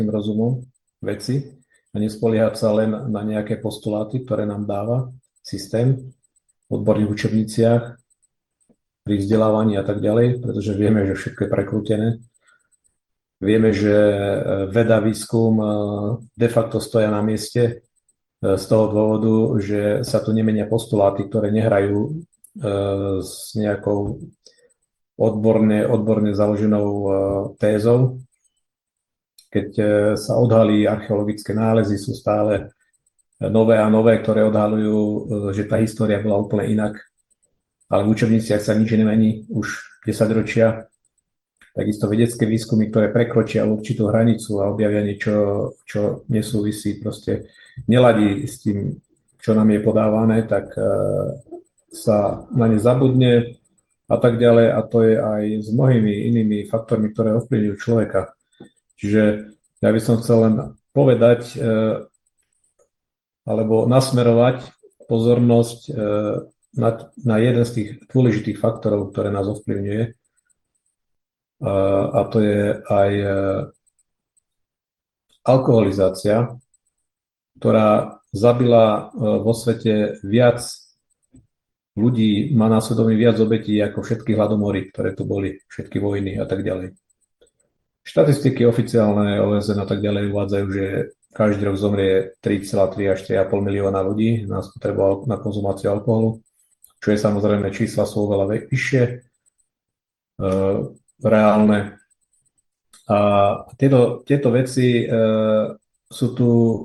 rozumom veci a nespoliehať sa len na nejaké postuláty, ktoré nám dáva systém v odborných učebniciach, pri vzdelávaní a tak ďalej, pretože vieme, že všetko je prekrútené. Vieme, že veda, výskum de facto stoja na mieste z toho dôvodu, že sa tu nemenia postuláty, ktoré nehrajú s nejakou odborne založenou tézou. Keď sa odhalí archeologické nálezy, sú stále nové a nové, ktoré odhalujú, že tá história bola úplne inak. Ale v učebniciach sa nič nemení už 10 ročia. Takisto vedecké výskumy, ktoré prekročia určitú hranicu a objavia niečo, čo nesúvisí, proste neladí s tým, čo nám je podávané, tak sa na ne zabudne a tak ďalej. A to je aj s mnohými inými faktormi, ktoré ovplyvňujú človeka. Čiže ja by som chcel len povedať alebo nasmerovať pozornosť na jeden z tých dôležitých faktorov, ktoré nás ovplyvňuje. A to je aj alkoholizácia, ktorá zabila vo svete viac ľudí, má na svedomí viac obetí ako všetky hladomory, ktoré tu boli, všetky vojny a tak ďalej. Štatistiky oficiálne OSN a tak ďalej uvádzajú, že každý rok zomrie 3,3 až 3,5 milióna ľudí na spotrebu, na konzumáciu alkoholu, čo je samozrejme čísla sú oveľa vyššie, reálne. A tieto veci sú tu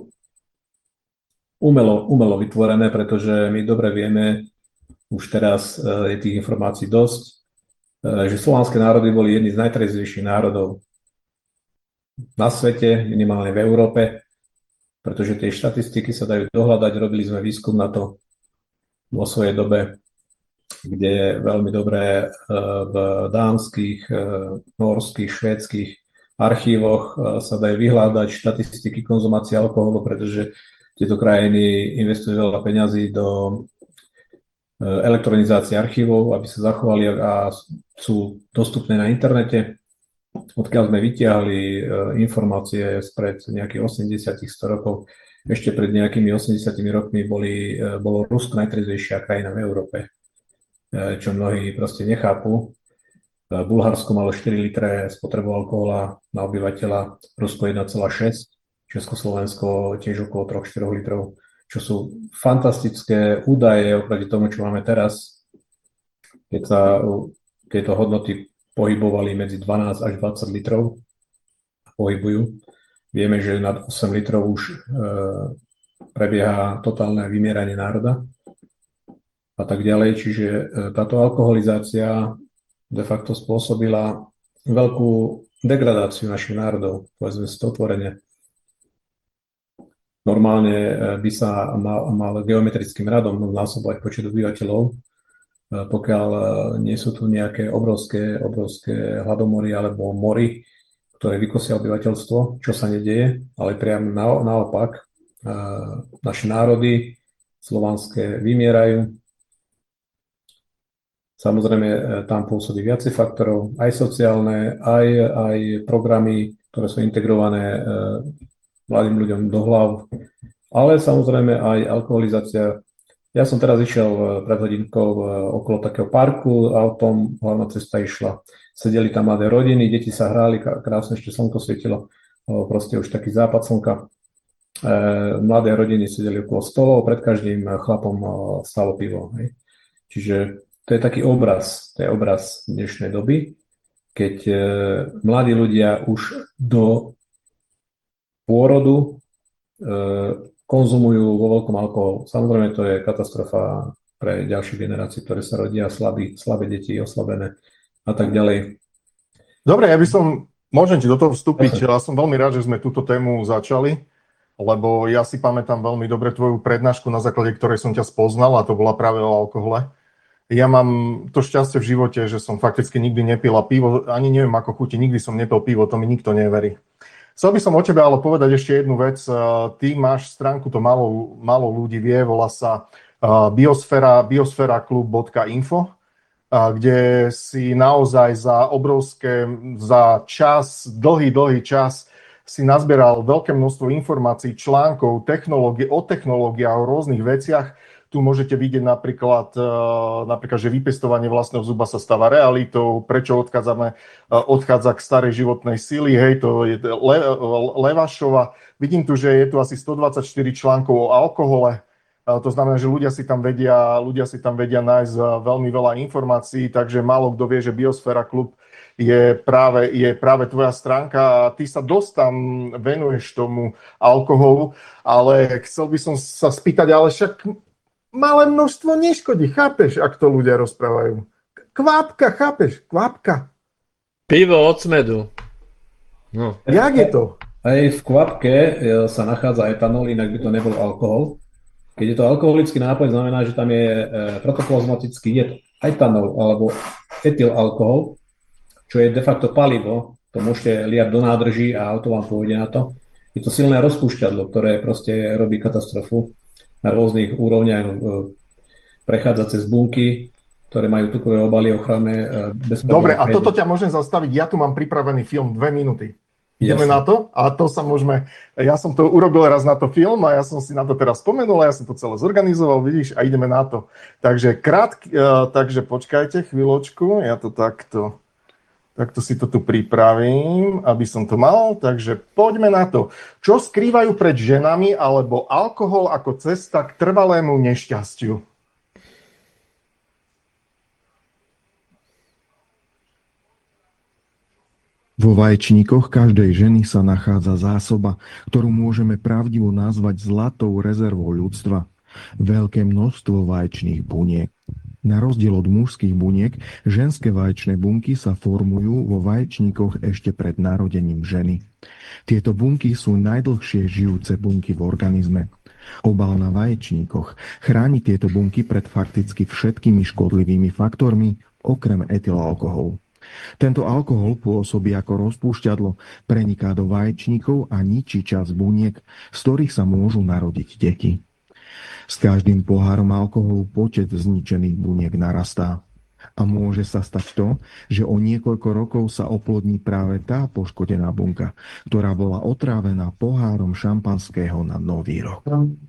umelo vytvorené, pretože my dobre vieme, už teraz je tých informácií dosť, že slovanské národy boli jedni z najtrezvejších národov na svete, minimálne v Európe, pretože tie štatistiky sa dajú dohľadať, robili sme výskum na to vo svojej dobe, kde je veľmi dobré v dánskych, norských, švédskych archívoch sa dajú vyhľadať štatistiky konzumácie alkoholu, pretože tieto krajiny investujú veľa peňazí do elektronizácie archívov, aby sa zachovali a sú dostupné na internete, odkiaľ sme vytiahli informácie spred nejakých 80-100 rokov. Ešte pred nejakými 80 rokmi bolo Rusko najtrezvejšia krajina v Európe, čo mnohí proste nechápu. Bulharsko malo 4 litre spotrebu alkohola na obyvateľa, Rusko 1,6, Československo tiež okolo 3-4 litrov, čo sú fantastické údaje oproti tomu, čo máme teraz, keď sa tieto hodnoty pohybovali medzi 12 až 20 litrov a pohybujú. Vieme, že nad 8 litrov už prebieha totálne vymieranie národa a tak ďalej. Čiže táto alkoholizácia de facto spôsobila veľkú degradáciu našich národov, povedzme si to otvorene. Normálne by sa mal geometrickým radom násobovať počet obyvateľov, pokiaľ nie sú tu nejaké obrovské hladomory alebo mory, ktoré vykosia obyvateľstvo, čo sa nedieje, ale priam naopak. Naše národy slovanské vymierajú. Samozrejme, tam pôsobí viacej faktorov, aj sociálne, aj programy, ktoré sú integrované mladým ľuďom do hlav, ale samozrejme aj alkoholizácia. Ja som teraz išiel pred hodinkou okolo takého parku, autom, hlavná cesta išla. Sedeli tam mladé rodiny, deti sa hráli, krásne ešte slnko svietilo, proste už taký západ slnka. Mladé rodiny sedeli okolo stolov, pred každým chlapom stalo pivo. Hej. Čiže to je taký obraz, dnešnej doby, keď mladí ľudia už do pôrodu konzumujú vo veľkom alkohol. Samozrejme, to je katastrofa pre ďalšie generácie, ktoré sa rodia slabé deti, oslabené a tak ďalej. Dobre, môžem ti do toho vstúpiť. Ja som veľmi rád, že sme túto tému začali, lebo ja si pamätám veľmi dobre tvoju prednášku, na základe ktorej som ťa spoznal, a to bola práve o alkohole. Ja mám to šťastie v živote, že som fakticky nikdy nepil a pivo, ani neviem ako chutí, nikdy som nepil pivo, to mi nikto neverí. Chcel by som o tebe ale povedať ešte jednu vec. Ty máš stránku, to málo ľudí vie, volá sa biosferaklub.info, kde si naozaj za dlhý čas si nazbieral veľké množstvo informácií, článkov, o technológiách, o rôznych veciach. Tu môžete vidieť napríklad, že vypestovanie vlastného zuba sa stáva realitou, prečo odchádza k starej životnej sily, hej, to je Levašova. Vidím tu, že je tu asi 124 článkov o alkohole. To znamená, že ľudia si tam vedia nájsť veľmi veľa informácií, takže málo kto vie, že Biosféra klub je práve tvoja stránka a ty sa dosť tam venuješ tomu alkoholu, ale chcel by som sa spýtať, ale však malé množstvo neškodí, chápeš, ak to ľudia rozprávajú. Kvapka, chápeš, kvapka. Pivo od smedu. No. Jak je to? Aj v kvapke sa nachádza etanol, inak by to nebol alkohol. Keď je to alkoholický nápoj, znamená, že tam je protoplazmatický jed etanol alebo etylalkohol, čo je de facto palivo. To môžete liať do nádrží a auto vám pôjde na to. Je to silné rozpúšťadlo, ktoré proste robí katastrofu na rôznych úrovniach, prechádza cez bunky, ktoré majú tukové obaly ochranné. Dobre, a toto ťa môžem zastaviť. Ja tu mám pripravený film 2 minúty. Ideme na to? A to sa môžeme... Ja som to urobil raz na to film a ja som si na to teraz spomenul a ja som to celé zorganizoval, vidíš, a ideme na to. Takže takže počkajte chvíľočku, ja to takto si to tu pripravím, aby som to mal. Takže poďme na to. Čo skrývajú pred ženami alebo alkohol ako cesta k trvalému nešťastiu? Vo vaječníkoch každej ženy sa nachádza zásoba, ktorú môžeme pravdivo nazvať zlatou rezervou ľudstva. Veľké množstvo vaječných buniek. Na rozdiel od mužských buniek, ženské vaječné bunky sa formujú vo vaječníkoch ešte pred narodením ženy. Tieto bunky sú najdlhšie žijúce bunky v organizme. Obal na vaječníkoch chráni tieto bunky pred fakticky všetkými škodlivými faktormi, okrem etylalkoholu. Tento alkohol pôsobí ako rozpúšťadlo, preniká do vaječníkov a ničí časť buniek, z ktorých sa môžu narodiť deti. S každým pohárom alkoholu počet zničených buniek narastá. A môže sa stať to, že o niekoľko rokov sa oplodní práve tá poškodená bunka, ktorá bola otrávená pohárom šampanského na Nový rok.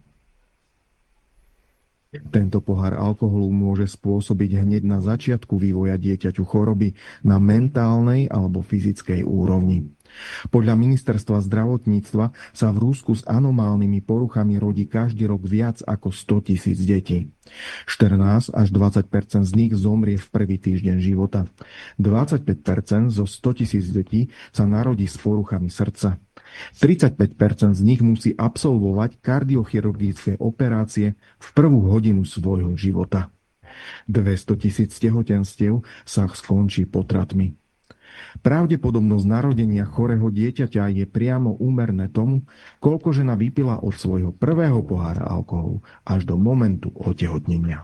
Tento pohár alkoholu môže spôsobiť hneď na začiatku vývoja dieťaťu choroby na mentálnej alebo fyzickej úrovni. Podľa ministerstva zdravotníctva sa v Rusku s anomálnymi poruchami rodí každý rok viac ako 100 000 detí. 14 až 20% z nich zomrie v prvý týždeň života. 25% zo 100 000 detí sa narodí s poruchami srdca. 35% z nich musí absolvovať kardiochirurgické operácie v prvú hodinu svojho života. 200 000 tehotenstiev sa skončí potratmi. Pravdepodobnosť narodenia chorého dieťaťa je priamo úmerné tomu, koľko žena vypila od svojho prvého pohára alkoholu až do momentu otehotnenia.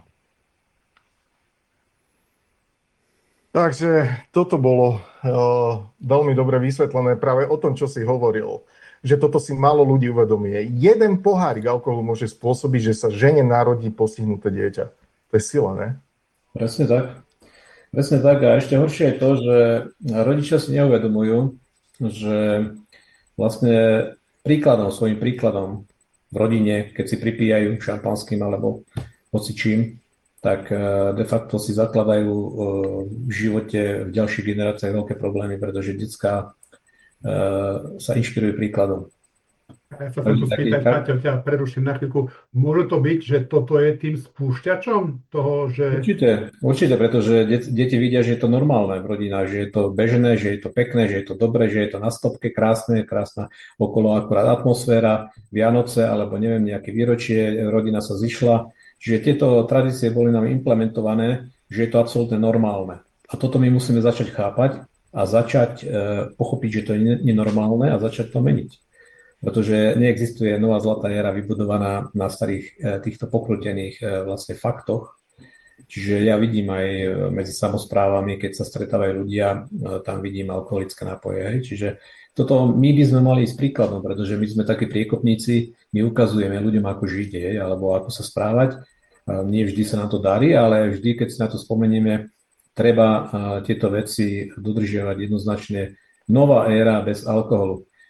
Takže toto bolo veľmi dobre vysvetlené práve o tom, čo si hovoril. Že toto si málo ľudí uvedomuje. Jeden pohárik alkoholu môže spôsobiť, že sa žene narodí postihnuté dieťa. To je sila, ne? Presne tak. Presne tak. A ešte horšie je to, že rodičia si neuvedomujú, že vlastne svojím príkladom v rodine, keď si pripíjajú šampanským alebo hocičím, tak de facto si zakladajú v živote v ďalších generáciách veľké problémy, pretože detská sa inšpirujú príkladom. Ja sa chcem spýtať, Paťo, ťa preruším na chvíľku. Môže to byť, že toto je tým spúšťačom toho, že... Určite, pretože deti vidia, že je to normálne v rodinách, že je to bežné, že je to pekné, že je to dobré, že je to na stopke krásna okolo akurát atmosféra, Vianoce alebo neviem, nejaké výročie, rodina sa zišla. Čiže tieto tradície boli nám implementované, že je to absolútne normálne. A toto my musíme začať chápať a začať pochopiť, že to je nenormálne a začať to meniť. Pretože neexistuje nová zlatá éra vybudovaná na starých týchto pokrutených vlastne faktoch. Čiže ja vidím aj medzi samosprávami, keď sa stretávajú ľudia, tam vidím alkoholické nápoje. Hej. Čiže toto my by sme mali ísť príkladom, pretože my sme takí priekopníci, my ukazujeme ľuďom, ako žiť, hej, alebo ako sa správať. Nie vždy sa nám to darí, ale vždy, keď si na to spomenieme, treba tieto veci dodržiavať jednoznačne. Nová éra bez alkoholu.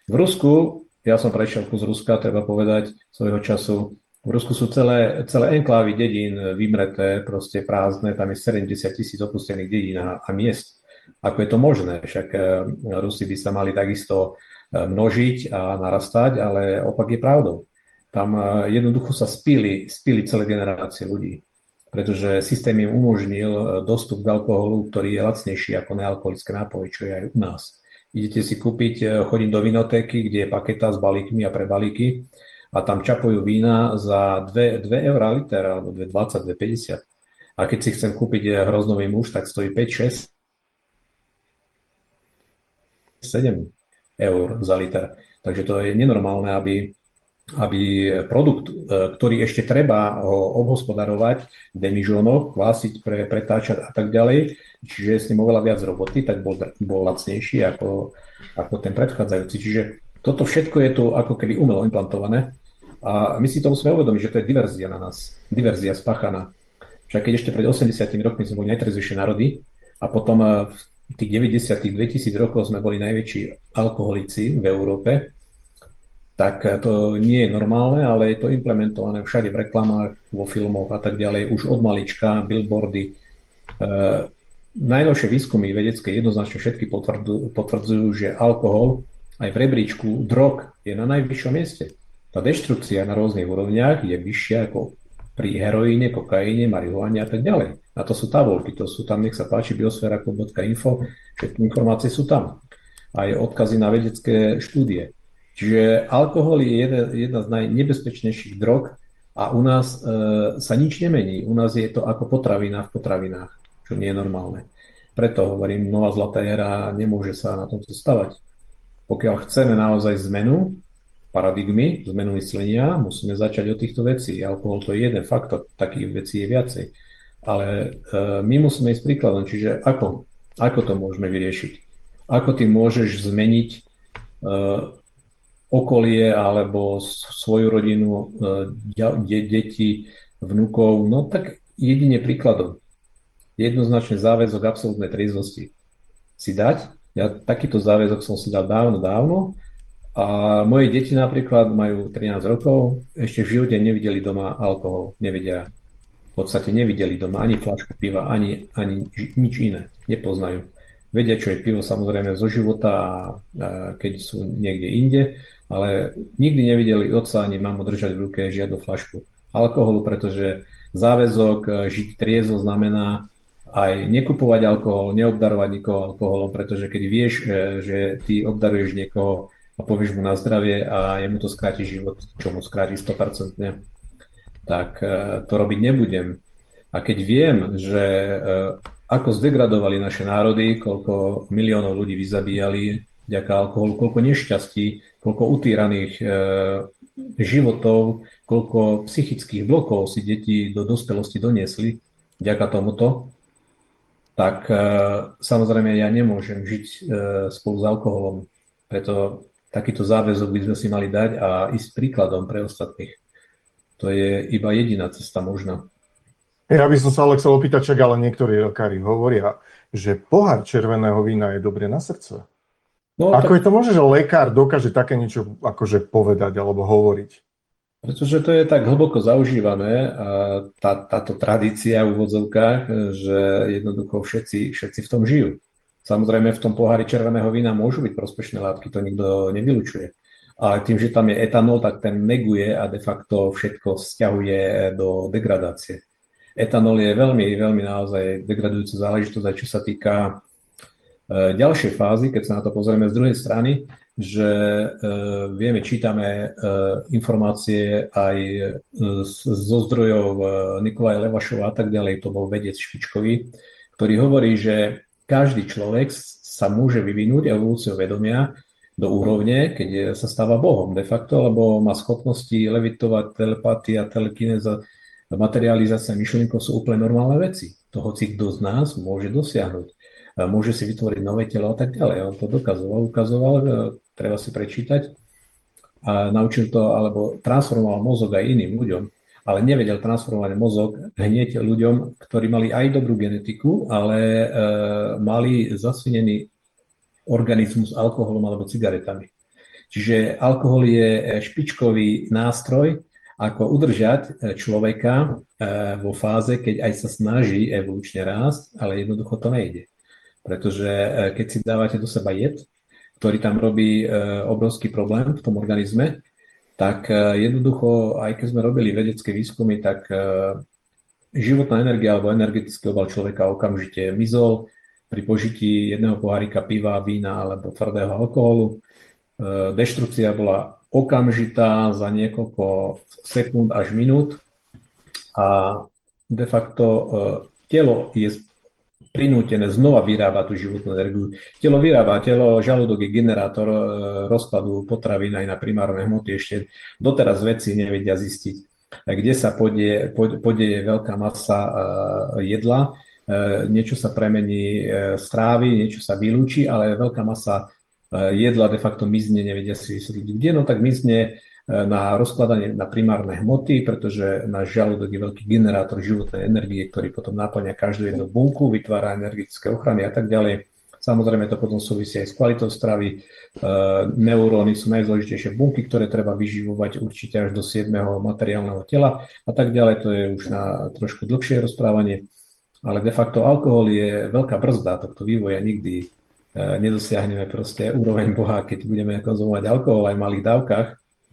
V Rusku, ja som prešiel kus Ruska, treba povedať, svojho času. V Rusku sú celé enklávy dedín vymreté, proste prázdne, tam je 70 000 opustených dedín a miest. Ako je to možné? Však Rusi by sa mali takisto množiť a narastať, ale opak je pravdou. Tam jednoducho sa spili celé generácie ľudí, pretože systém im umožnil dostup k alkoholu, ktorý je lacnejší ako nealkoholické nápoje, čo je aj u nás. Idete si kúpiť, chodiť do vinotéky, kde je paketa s balíkmi a pre balíky a tam čapujú vína za 2 eurá liter, alebo 2,20, 2,50. A keď si chcem kúpiť hroznový muž, tak stojí 5, 6, 7 eur za liter. Takže to je nenormálne, aby produkt, ktorý ešte treba ho obhospodarovať v demižónoch, kvásiť, pretáčať a tak ďalej, čiže je s ním oveľa viac roboty, tak bol lacnejší ako ten predchádzajúci. Čiže toto všetko je tu ako keby umelo implantované a my si to musíme uvedomiť, že to je diverzia na nás, diverzia spáchaná. Však keď ešte pred 80 rokmi sme boli najtrezvejšie národy a potom v tých 90 2000 rokov sme boli najväčší alkoholici v Európe, tak to nie je normálne, ale je to implementované všade v reklamách, vo filmoch a tak ďalej, už od malička, billboardy. Najnovšie výskumy vedecké jednoznačne všetky potvrdzujú, že alkohol aj v rebríčku drog je na najvyššom mieste. Tá deštrukcia na rôznych úrovniach je vyššia ako pri heroíne, kokaine, marihuane a tak ďalej. A to sú tabulky, to sú tam, nech sa páči, biosfera.info, všetky informácie sú tam. Aj odkazy na vedecké štúdie. Čiže alkohol je jedna z najnebezpečnejších drog a u nás sa nič nemení. U nás je to ako potravina v potravinách, čo nie je normálne. Preto hovorím, nová zlatá éra nemôže sa na tomto stavať. Pokiaľ chceme naozaj zmenu paradigmy, zmenu myslenia, musíme začať od týchto vecí. Alkohol to je jeden faktor, takých vecí je viacej. Ale my musíme ísť príkladom, čiže ako to môžeme vyriešiť? Ako ty môžeš zmeniť okolie alebo svoju rodinu, deti, vnukov, no tak jedine príkladom. Jednoznačne záväzok absolútnej triezvosti si dať. Ja takýto záväzok som si dal dávno a moje deti napríklad majú 13 rokov, ešte v živote nevideli doma alkohol, nevedia. V podstate nevideli doma ani fľašku piva, ani nič iné, nepoznajú. Vedia, čo je pivo samozrejme zo života a keď sú niekde inde, ale nikdy nevideli otca ani mamu držať v ruke žiadnu fľašku alkoholu, pretože záväzok žiť triezvo znamená aj nekupovať alkohol, neobdarovať nikoho alkoholom, pretože keď vieš, že ty obdaruješ niekoho a povieš mu na zdravie a jemu to skráti život, čo mu skráti 100%, tak to robiť nebudem. A keď viem, že ako zdegradovali naše národy, koľko miliónov ľudí vyzabíjali vďaka alkoholu, koľko nešťastí, koľko utýraných životov, koľko psychických blokov si deti do dospelosti doniesli vďaka tomuto, tak samozrejme ja nemôžem žiť spolu s alkoholom. Preto takýto záväzok by sme si mali dať a ísť príkladom pre ostatných. To je iba jediná cesta možná. Ja by som sa ale chcel opýtať, čak ale niektorí lekári hovoria, že pohár červeného vína je dobre na srdce. No, ako je to možné, že lekár dokáže také niečo akože povedať alebo hovoriť? Pretože to je tak hlboko zaužívané, táto tradícia v úvodzovkách, že jednoducho všetci v tom žijú. Samozrejme v tom pohári červeného vína môžu byť prospešné látky, to nikto nevylučuje. Ale tým, že tam je etanol, tak ten neguje a de facto všetko vzťahuje do degradácie. Etanol je veľmi, veľmi naozaj degradujúca záležitosť, aj čo sa týka ďalšej fázy, keď sa na to pozrieme z druhej strany, že vieme, čítame informácie aj zo zdrojov Nikolaja Levašova a tak ďalej, to bol vedec špičkový, ktorý hovorí, že každý človek sa môže vyvinúť evolúciou vedomia do úrovne, keď sa stáva Bohom de facto, lebo má schopnosti levitovať, telepatia, telekinéza, materializácia myšlienkov sú úplne normálne veci. To hoci kto z nás môže dosiahnuť. Môže si vytvoriť nové telo a tak ďalej. On to ukazoval, treba si prečítať. A naučil to, alebo transformoval mozog aj iným ľuďom, ale nevedel transformovať mozog hneď ľuďom, ktorí mali aj dobrú genetiku, ale mali zasvinený organizmus alkoholom alebo cigaretami. Čiže alkohol je špičkový nástroj, ako udržať človeka vo fáze, keď aj sa snaží evolučne rásť, ale jednoducho to nejde. Pretože keď si dávate do seba jed, ktorý tam robí obrovský problém v tom organizme, tak jednoducho, aj keď sme robili vedecké výskumy, tak životná energia alebo energetický obal človeka okamžite mizol pri požití jedného pohárika piva, vína alebo tvrdého alkoholu. Deštrukcia bola okamžitá za niekoľko sekúnd až minút a de facto telo je prinútené znova vyrába tú životnú energiu. Telo, žalúdok je generátor rozkladu potravín aj na primárne hmoty. Ešte doteraz vedci nevedia zistiť, kde sa podeje veľká masa jedla. Niečo sa premení z trávy, niečo sa vylúči, ale veľká masa jedla de facto mizne, nevedia si vysvetliť kde, no tak mizne na rozkladanie na primárne hmoty, pretože náš žalúdok je veľký generátor životnej energie, ktorý potom naplňa každú jednu bunku, vytvára energetické ochrany a tak ďalej. Samozrejme to potom súvisí aj s kvalitou stravy. Neuróny sú najdôležitejšie bunky, ktoré treba vyživovať určite až do 7. materiálneho tela a tak ďalej. To je už na trošku dlhšie rozprávanie. Ale de facto alkohol je veľká brzda tohto vývoja. Nikdy nedosiahneme proste úroveň Boha, keď budeme konzumovať alkohol aj v malých dávkach.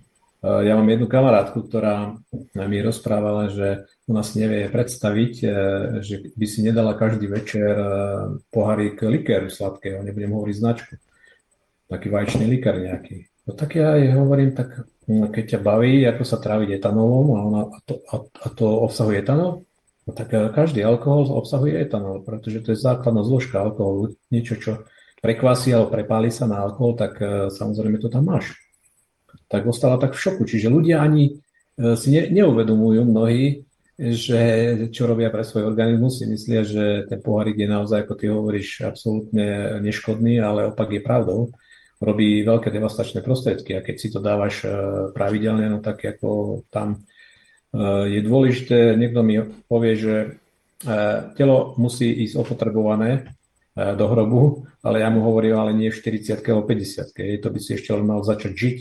Ja mám jednu kamarátku, ktorá mi rozprávala, že u nás nevie predstaviť, že by si nedala každý večer pohárik likéru sladkého, nebudem hovoriť značku. Taký vaječný likér nejaký. No tak ja jej hovorím, tak keď ťa baví, ako sa tráviť etanolom a to obsahuje etanol, no tak každý alkohol obsahuje etanol, pretože to je základná zložka alkoholu. Niečo, čo prekvasí alebo prepáli sa na alkohol, tak samozrejme to tam máš. Tak ostala tak v šoku. Čiže ľudia ani si neuvedomujú mnohí, že čo robia pre svoj organizmus, si myslia, že ten pohárik je naozaj, ako ty hovoríš, absolútne neškodný, ale opak je pravdou. Robí veľké devastačné prostriedky a keď si to dávaš pravidelne, no tak ako tam je dôležité, niekto mi povie, že telo musí ísť opotrebované do hrobu, ale ja mu hovorím, ale nie v 40-ke alebo 50-ke. To by si ešte len mal začať žiť.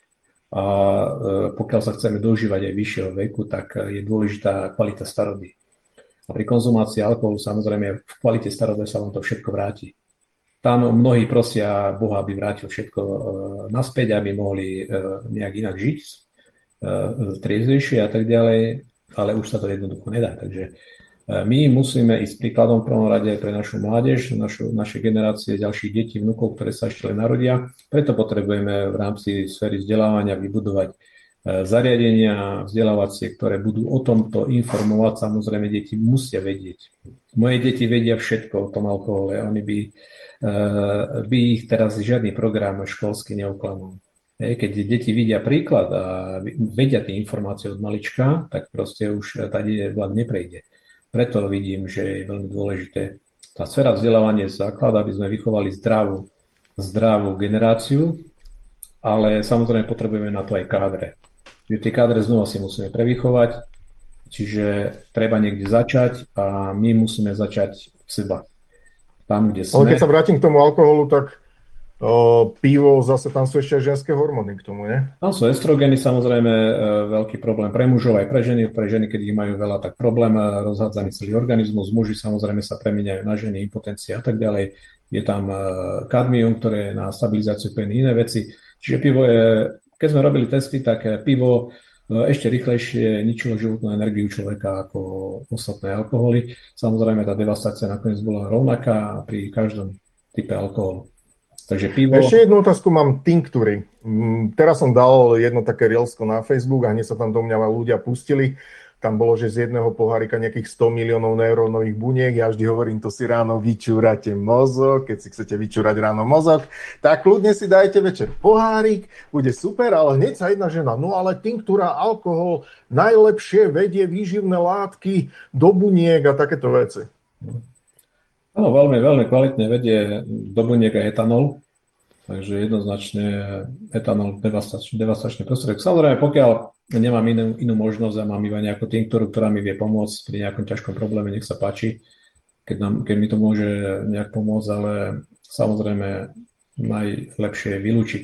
A pokiaľ sa chceme dožívať aj vyššieho veku, tak je dôležitá kvalita staroby. A pri konzumácii alkoholu samozrejme v kvalite staroby sa vám to všetko vráti. Tam mnohí prosia Boha, aby vrátil všetko naspäť, aby mohli nejak inak žiť, triezvejšie a tak ďalej, ale už sa to jednoducho nedá. Takže my musíme ísť príkladom v prvom rade pre našu mládež, naše generácie ďalších detí, vnukov, ktoré sa ešte len narodia. Preto potrebujeme v rámci sféry vzdelávania vybudovať zariadenia vzdelávacie, ktoré budú o tomto informovať. Samozrejme, deti musia vedieť. Moje deti vedia všetko o tom alkohole. Oni by ich teraz žiadny program školský neoklamal. Keď deti vidia príklad a vedia tie informácie od malička, tak proste už tady vlak neprejde. Preto vidím, že je veľmi dôležité tá sféra vzdelávania je základ, aby sme vychovali zdravú generáciu, ale samozrejme potrebujeme na to aj kádre. Tie kádre znova si musíme prevychovať, čiže treba niekde začať a my musíme začať od seba. Tam, kde sme. Ale keď sa vrátim k tomu alkoholu, tak pivo, zase tam sú ešte aj ženské hormóny k tomu, nie? Tam sú estrogeny, samozrejme veľký problém pre mužov aj pre ženy, keď ich majú veľa, tak problém, rozhádzaný celý organizmus, muži samozrejme sa premieňajú na ženy, impotencia a tak ďalej. Je tam kadmium, ktoré je na stabilizáciu iné veci. Čiže pivo je, keď sme robili testy, tak pivo ešte rýchlejšie ničilo životnú energiu človeka ako ostatné alkoholy. Samozrejme tá devastácia nakoniec bola rovnaká pri každom type alkoholu. Takže pivo. Ešte jednu otázku mám, tinktúry. Teraz som dal jedno také reelsko na Facebook a hneď sa tam do mňa ľudia pustili. Tam bolo, že z jedného pohárika nejakých 100 miliónov neurónových buniek. Ja vždy hovorím, to si ráno vyčúrate mozog. Keď si chcete vyčúrať ráno mozog, tak kľudne si dajte večer pohárik, bude super, ale hneď sa jedna žena, no ale tinktúra, alkohol najlepšie vedie výživné látky do buniek a takéto veci. Áno, veľmi, veľmi kvalitne vedie do buniek aj etanol, takže jednoznačne etanol devastačný prostriedok. Samozrejme, pokiaľ nemám inú možnosť a mám iba nejakú tinktúru, ktorá mi vie pomôcť pri nejakom ťažkom probléme, nech sa páči, keď mi to môže nejak pomôcť, ale samozrejme najlepšie je vylúčiť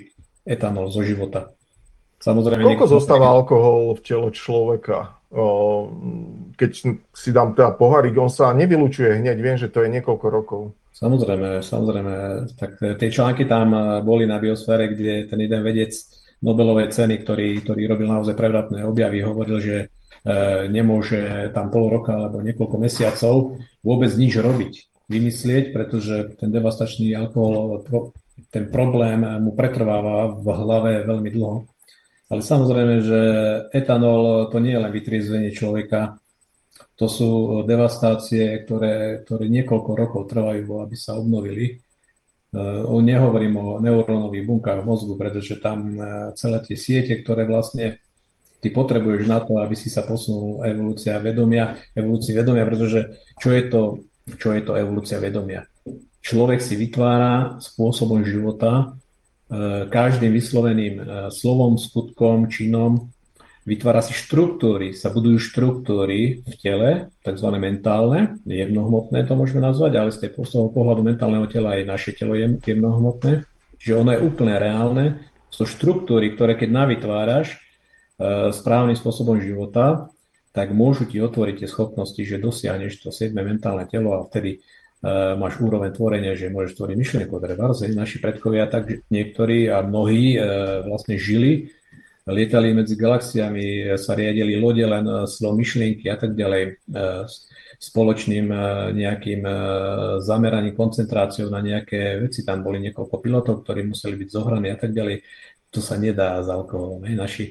etanol zo života. Samozrejme, Koľko zostáva alkohol v tele človeka? Keď si dám teda pohárik, on sa nevylučuje hneď, viem, že to je niekoľko rokov. Samozrejme. Tak tie články tam boli na biosfére, kde ten jeden vedec Nobelovej ceny, ktorý robil naozaj prevratné objavy, hovoril, že nemôže tam pol roka alebo niekoľko mesiacov vôbec nič robiť, vymyslieť, pretože ten devastačný alkohol, ten problém mu pretrváva v hlave veľmi dlho. Ale samozrejme, že etanol to nie je len vytriezvenie človeka, to sú devastácie, ktoré niekoľko rokov trvajú, aby sa obnovili. Nehovorím o neurónových bunkách mozgu, pretože tam celé tie siete, ktoré vlastne ty potrebuješ na to, aby si sa posunul evolúcii vedomia, pretože čo je to evolúcia vedomia? Človek si vytvára spôsobom života, každým vysloveným slovom, skutkom, činom, vytvára si štruktúry, sa budujú štruktúry v tele, tzv. Mentálne, jemnohmotné to môžeme nazvať, ale z tej pohľadu mentálneho tela aj naše telo je jemnohmotné, čiže ono je úplne reálne. Sú štruktúry, ktoré keď navytváraš správnym spôsobom života, tak môžu ti otvoriť tie schopnosti, že dosiahneš to 7. mentálne telo a vtedy máš úroveň tvorenia, že môžeš tvoriť myšlienkové verze. Naši predkovia tak niektorí a mnohí vlastne žili, lietali medzi galaxiami, sa riadili lode len slovom myšlienky a tak ďalej, spoločným nejakým zameraním, koncentráciou na nejaké veci. Tam boli niekoľko pilotov, ktorí museli byť zohraní a tak ďalej. To sa nedá s alkoholom. Naši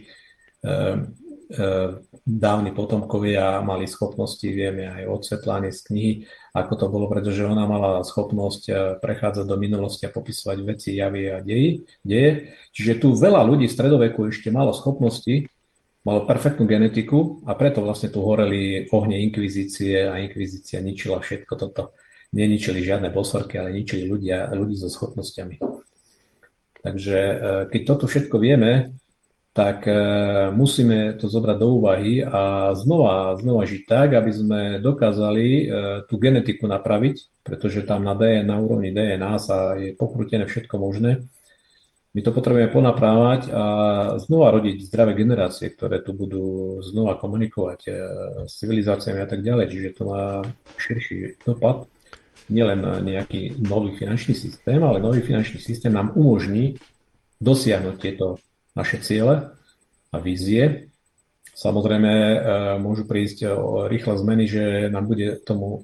dávni potomkovia mali schopnosti, vieme aj od Svetlany z knihy, ako to bolo, pretože ona mala schopnosť prechádzať do minulosti a popisovať veci, javy a deje. Čiže tu veľa ľudí v stredoveku ešte malo schopnosti, malo perfektnú genetiku a preto vlastne tu horeli ohne inkvizície a inkvizícia ničila všetko toto. Neničili žiadne bosorky, ale ničili ľudí so schopnosťami. Takže keď toto všetko vieme, tak musíme to zobrať do úvahy a znova žiť tak, aby sme dokázali tú genetiku napraviť, pretože tam na úrovni DNA sa je pokrútené všetko možné. My to potrebujeme ponaprávať a znova rodiť zdravé generácie, ktoré tu budú znova komunikovať s civilizáciami a tak ďalej. Čiže to má širší dopad. Nielen nejaký nový finančný systém, ale nový finančný systém nám umožní dosiahnuť tieto naše ciele a vízie. Samozrejme, môžu prísť rýchle zmeny, že nám bude tomu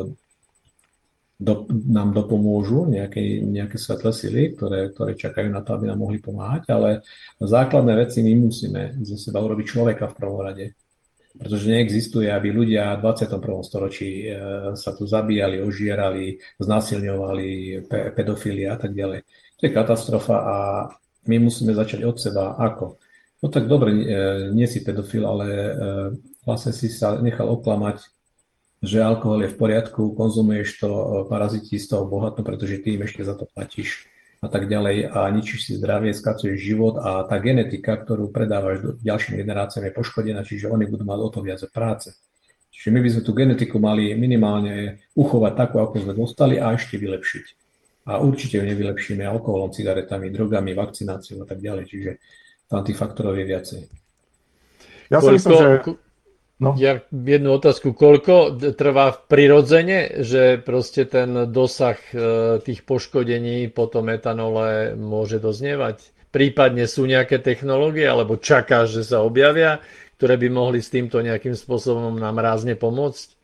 nám dopomôžu nejaké svetlé sily, ktoré čakajú na to, aby nám mohli pomáhať, ale základné veci my musíme zo seba urobiť človeka v prvom rade. Pretože neexistuje, aby ľudia v 21. storočí sa tu zabíjali, ožierali, znásilňovali, pedofíli a tak ďalej. To je katastrofa a my musíme začať od seba. Ako? No tak dobre, nie si pedofil, ale vlastne si sa nechal oklamať, že alkohol je v poriadku, konzumuješ to, paraziti z toho bohatnú, pretože ty im ešte za to platíš a tak ďalej a ničíš si zdravie, skacuješ život a tá genetika, ktorú predávaš ďalším generáciám je poškodená, čiže oni budú mať o to viac práce. Čiže my by sme tú genetiku mali minimálne uchovať takú, ako sme dostali a ešte vylepšiť. A určite ju nevylepšíme alkoholom, cigaretami, drogami, vakcináciou a tak ďalej. Čiže tam tých faktorov je viacej. Ja si myslím, že... No. Ja jednu otázku. Koľko trvá prirodzene, že proste ten dosah tých poškodení po tom etanole môže doznievať? Prípadne sú nejaké technológie, alebo čakáš, že sa objavia, ktoré by mohli s týmto nejakým spôsobom nám rázne pomôcť?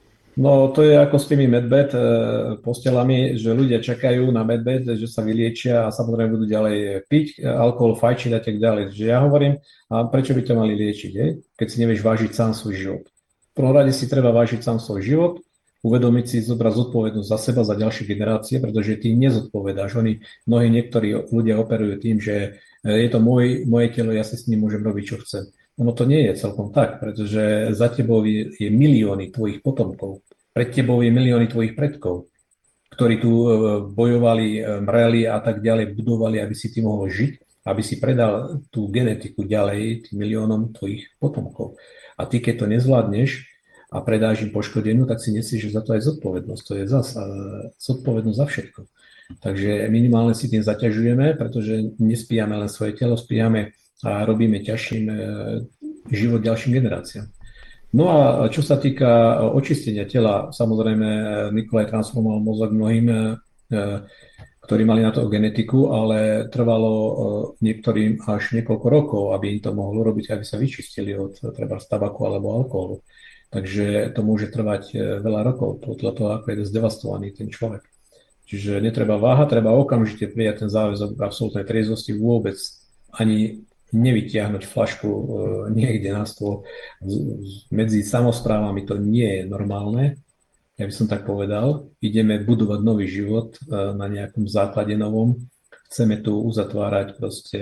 No to je ako s tými medbed postelami, že ľudia čakajú na medbed, že sa vyliečia a samozrejme budú ďalej piť alkohol, fajčiť a tak ďalej. Že ja hovorím, a prečo by to mali liečiť, keď si nevieš vážiť sám svoj život. V prvom rade si treba vážiť sám svoj život, uvedomiť si, zobrať zodpovednosť za seba, za ďalšie generácie, pretože ty nezodpovedáš. Niektorí ľudia operujú tým, že je to moje telo, ja si s ním môžem robiť, čo chcem. Ono to nie je celkom tak, pretože za tebou je milióny tvojich potomkov. Pred tebou je milióny tvojich predkov, ktorí tu bojovali, mreli a tak ďalej, budovali, aby si ty mohol žiť, aby si predal tú genetiku ďalej tým miliónom tvojich potomkov. A ty, keď to nezvládneš a predáš im poškodenú, tak si nesieš za to aj zodpovednosť. To je zase zodpovednosť za všetko. Takže minimálne si tým zaťažujeme, pretože nespíjame len svoje telo, spíjame a robíme ťažším život ďalším generáciám. No a čo sa týka očistenia tela, samozrejme Nikolaj transformoval mozog mnohým, ktorí mali na to genetiku, ale trvalo niektorým až niekoľko rokov, aby im to mohlo robiť, aby sa vyčistili od treba tabaku alebo alkoholu. Takže to môže trvať veľa rokov, podľa toho, ako je zdevastovaný ten človek. Čiže netreba váhať, treba okamžite prijať ten záväzok absolútnej triezvosti, vôbec ani nevytiahnuť fľašku niekde na stôl. Medzi samosprávami to nie je normálne, ja by som tak povedal. Ideme budovať nový život na nejakom základe novom. Chceme tu uzatvárať proste,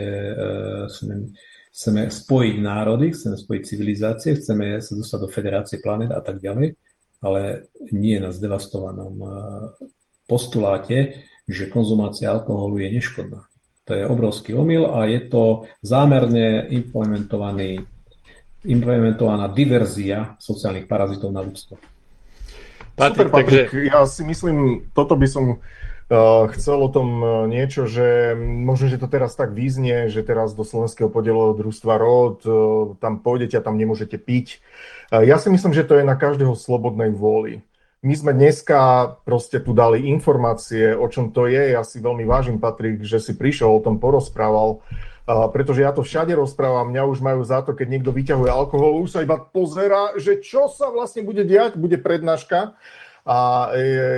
chceme spojiť národy, chceme spojiť civilizácie, chceme sa dostať do Federácie planét a tak ďalej, ale nie na zdevastovanom postuláte, že konzumácia alkoholu je neškodná. To je obrovský omyl a je to zámerne implementovaná diverzia sociálnych parazitov na ľudstvo. Super, Patrik, ja si myslím, toto by som chcel o tom niečo, že možno, že to teraz tak význie, že teraz do Slovenského podielového družstva ROD tam pôjdete a tam nemôžete piť. Ja si myslím, že to je na každého slobodnej vôli. My sme dneska proste tu dali informácie, o čom to je. Ja si veľmi vážim, Patrik, že si prišiel, o tom porozprával, pretože ja to všade rozprávam. Mňa už majú za to, keď niekto vyťahuje alkohol, už sa iba pozerá, že čo sa vlastne bude diať, bude prednáška. A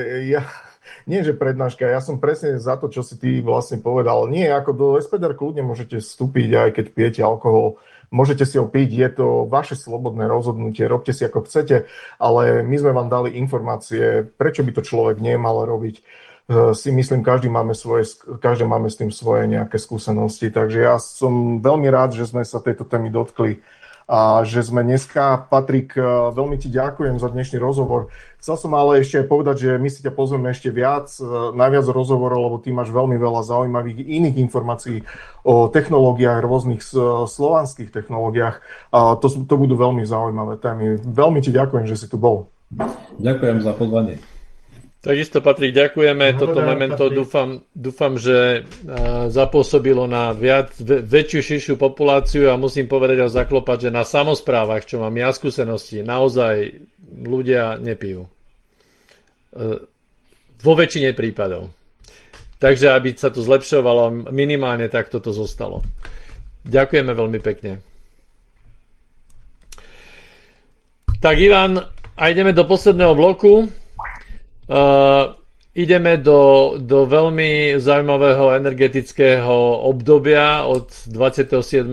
nie, že prednáška, ja som presne za to, čo si ty vlastne povedal. Nie, ako do SPDR kľudne môžete vstúpiť, aj keď pijete alkohol. Môžete si ho piť, je to vaše slobodné rozhodnutie, robte si ako chcete, ale my sme vám dali informácie, prečo by to človek nemal robiť. Si myslím, každý máme s tým svoje nejaké skúsenosti, takže ja som veľmi rád, že sme sa tejto témy dotkli a že sme dneska. Patrik, veľmi ti ďakujem za dnešný rozhovor. Chcel som ale ešte povedať, že my si ťa pozveme ešte najviac rozhovorov, lebo ty máš veľmi veľa zaujímavých iných informácií o technológiách, rôznych slovanských technológiách. A to budú veľmi zaujímavé témy. Veľmi ti ďakujem, že si tu bol. Ďakujem za pozvanie. Takisto, Patrik, ďakujeme. Toto memento dúfam, že zapôsobilo na väčšiu, širšiu populáciu a musím povedať a zaklopať, že na samosprávach, čo mám ja skúsenosti, naozaj ľudia nepijú. Vo väčšine prípadov. Takže aby sa to zlepšovalo, minimálne tak toto zostalo. Ďakujeme veľmi pekne. Tak Ivan, a ideme do posledného bloku. Ideme do veľmi zaujímavého energetického obdobia od 27.7.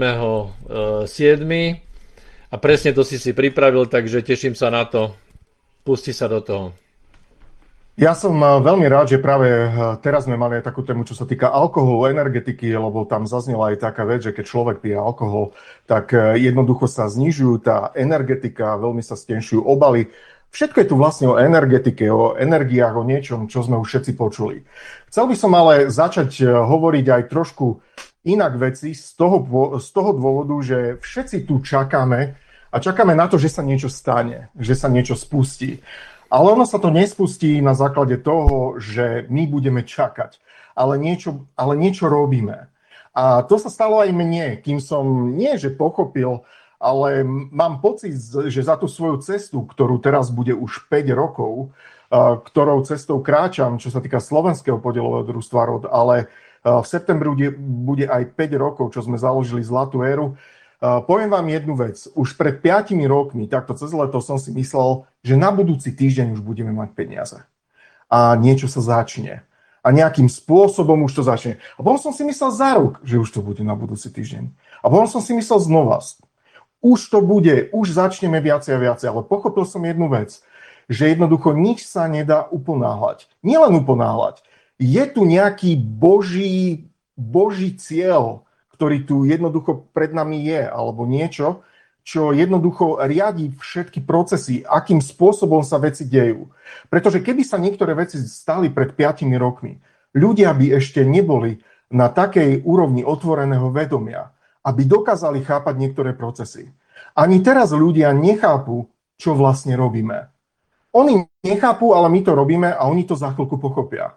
A presne to si pripravil, takže teším sa na to. Pusti sa do toho. Ja som veľmi rád, že práve teraz sme mali aj takú tému, čo sa týka alkoholu, energetiky, lebo tam zaznela aj taká vec, že keď človek pije alkohol, tak jednoducho sa znižujú tá energetika, veľmi sa stenšujú obaly. Všetko je tu vlastne o energetike, o energiách, o niečom, čo sme už všetci počuli. Chcel by som ale začať hovoriť aj trošku inak veci z toho dôvodu, že všetci tu čakáme a čakáme na to, že sa niečo stane, že sa niečo spustí. Ale ono sa to nespustí na základe toho, že my budeme čakať, ale niečo robíme. A to sa stalo aj mne, kým som nie že pochopil, ale mám pocit, že za tú svoju cestu, ktorú teraz bude už 5 rokov, ktorou cestou kráčam, čo sa týka Slovenského podielového družstva ROD, ale v septembri bude aj 5 rokov, čo sme založili Zlatú éru. Poviem vám jednu vec. Už pred 5 rokmi, takto cez leto, som si myslel, že na budúci týždeň už budeme mať peniaze. A niečo sa začne. A nejakým spôsobom už to začne. A potom som si myslel za rok, že už to bude na budúci týždeň. A potom som si myslel znova, už to bude, už začneme viacej a viacej, ale pochopil som jednu vec, že jednoducho nič sa nedá uponáhľať. Nielen uponáhľať. Je tu nejaký boží cieľ, ktorý tu jednoducho pred nami je, alebo niečo, čo jednoducho riadi všetky procesy, akým spôsobom sa veci dejú. Pretože keby sa niektoré veci stali pred 5 rokmi, ľudia by ešte neboli na takej úrovni otvoreného vedomia, aby dokázali chápať niektoré procesy. Ani teraz ľudia nechápu, čo vlastne robíme. Oni nechápu, ale my to robíme a oni to za chvíľku pochopia.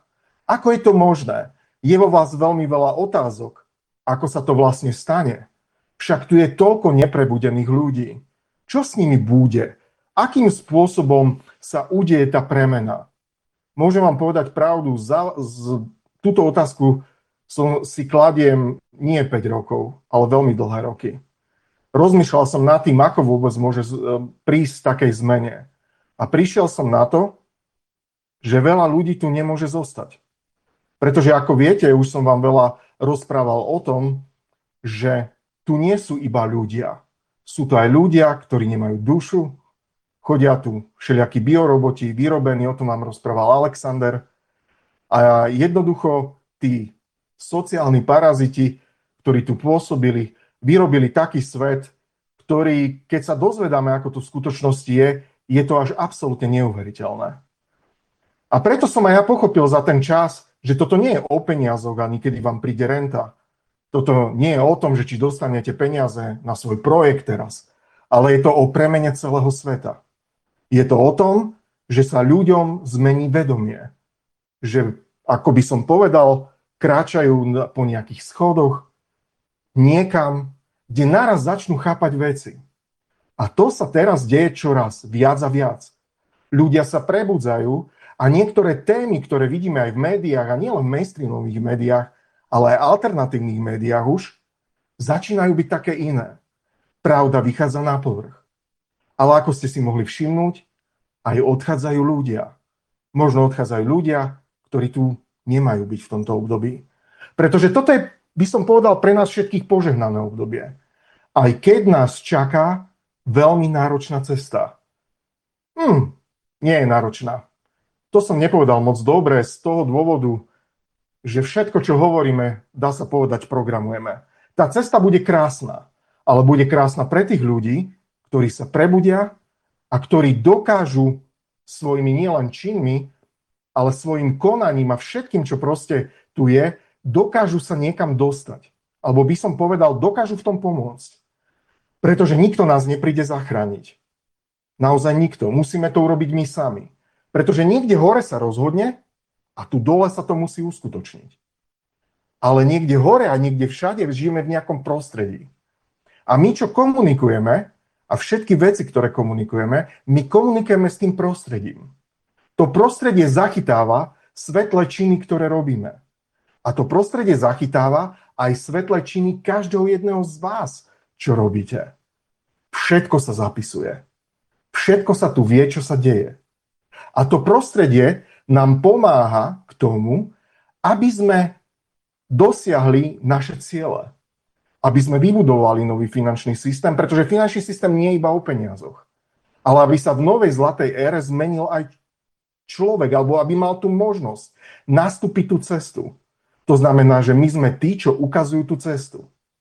Ako je to možné? Je vo vás veľmi veľa otázok, ako sa to vlastne stane. Však tu je toľko neprebudených ľudí. Čo s nimi bude? Akým spôsobom sa udeje tá premena? Môžem vám povedať pravdu, túto otázku si kladiem nie 5 rokov, ale veľmi dlhé roky. Rozmýšľal som nad tým, ako vôbec môže prísť takej zmene. A prišiel som na to, že veľa ľudí tu nemôže zostať. Pretože ako viete, už som vám veľa rozprával o tom, že tu nie sú iba ľudia. Sú to aj ľudia, ktorí nemajú dušu, chodia tu všelijakí bioroboti, vyrobení, o tom vám rozprával Alexander. A jednoducho tí sociálni paraziti, ktorí tu pôsobili, vyrobili taký svet, ktorý, keď sa dozvedáme, ako to v skutočnosti je to až absolútne neuveriteľné. A preto som aj ja pochopil za ten čas, že toto nie je o peniazoch a niekedy vám príde renta. Toto nie je o tom, že či dostanete peniaze na svoj projekt teraz, ale je to o premene celého sveta. Je to o tom, že sa ľuďom zmení vedomie. Že, ako by som povedal, kráčajú po nejakých schodoch niekam, kde naraz začnú chápať veci. A to sa teraz deje čoraz viac a viac. Ľudia sa prebudzajú a niektoré témy, ktoré vidíme aj v médiách, a nielen v mainstreamových médiách, ale aj alternatívnych médiách už, začínajú byť také iné. Pravda vychádza na povrch. Ale ako ste si mohli všimnúť, aj odchádzajú ľudia. Možno odchádzajú ľudia, ktorí tu nemajú byť v tomto období. Pretože toto je, by som povedal, pre nás všetkých požehnané obdobie. Aj keď nás čaká veľmi náročná cesta. Nie je náročná. To som nepovedal moc dobre z toho dôvodu, že všetko, čo hovoríme, dá sa povedať, programujeme. Tá cesta bude krásna, ale bude krásna pre tých ľudí, ktorí sa prebudia a ktorí dokážu svojimi nielen činmi, ale svojim konaním a všetkým, čo proste tu je, dokážu sa niekam dostať. Alebo by som povedal, dokážu v tom pomôcť. Pretože nikto nás nepríde zachrániť. Naozaj nikto. Musíme to urobiť my sami. Pretože niekde hore sa rozhodne a tu dole sa to musí uskutočniť. Ale niekde hore a niekde všade žijeme v nejakom prostredí. A my, čo komunikujeme, a všetky veci, ktoré komunikujeme, my komunikujeme s tým prostredím. To prostredie zachytáva svetlé činy, ktoré robíme. A to prostredie zachytáva aj svetlé činy každého jedného z vás, čo robíte. Všetko sa zapisuje. Všetko sa tu vie, čo sa deje. A to prostredie nám pomáha k tomu, aby sme dosiahli naše ciele. Aby sme vybudovali nový finančný systém, pretože finančný systém nie je iba o peniazoch. Ale aby sa v novej zlatej ére zmenil aj človek, alebo aby mal tú možnosť nastúpiť tú cestu. To znamená, že my sme tí, čo ukazujú tú cestu.